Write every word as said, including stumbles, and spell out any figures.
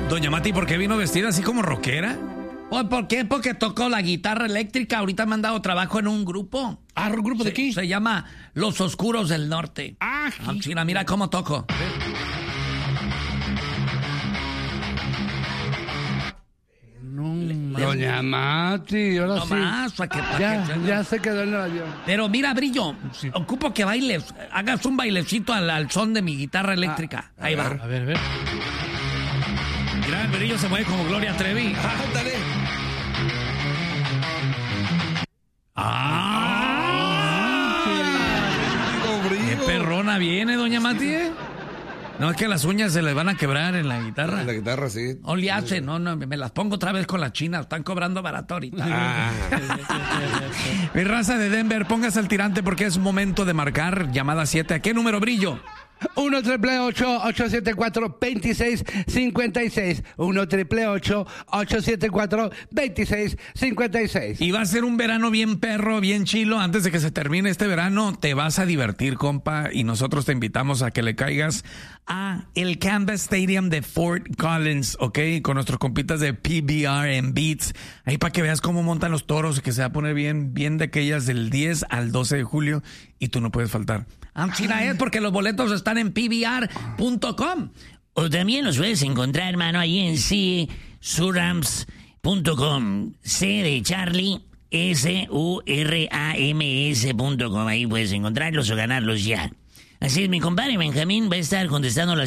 Doña Mati, ¿por qué vino vestida así como rockera? Pues, ¿por qué? Porque tocó la guitarra eléctrica. Ahorita me han dado trabajo en un grupo. Ah, ¿un grupo de Se, qué? se llama Los Oscuros del Norte. Ah, Ah, China, mira cómo toco. no, Doña Mati, ahora No sí. más, pa' que- pa' Ya, que- ya se quedó en el avión. Pero mira, Brillo, Sí. ocupo que bailes, hagas un bailecito al, al son de mi guitarra eléctrica. Ahí va. A ver, a ver. Mira, el Brillo se mueve como Gloria Trevi. Ándale. ¡Ah! ¡Qué perrona viene, Doña Mati! ¿eh? No, es que las uñas se le van a quebrar en la guitarra. La guitarra, sí. No le hace, no, no, me las pongo otra vez con la china, están cobrando barato ahorita. Ah, Mi raza de Denver, póngase al tirante porque es momento de marcar llamada siete. ¿A qué número, Brillo? uno triple ocho, ocho siete cuatro, dos seis cinco seis. uno triple ocho, ocho siete cuatro, dos seis cinco seis. Y va a ser un verano bien perro, bien chilo. Antes de que se termine este verano, te vas a divertir, compa. Y nosotros te invitamos a que le caigas a el Canvas Stadium de Fort Collins, ¿ok? Con nuestros compitas de P B R and Beats. Ahí para que veas cómo montan los toros y que se va a poner bien, bien de aquellas del diez al doce de julio. Y tú no puedes faltar. Ah, China, es porque los boletos están en P B R punto com. O también los puedes encontrar, hermano, ahí en c surams punto com. C de Charlie, S U R A M S punto com. Ahí puedes encontrarlos o ganarlos ya. Así es, mi compadre Benjamín va a estar contestando las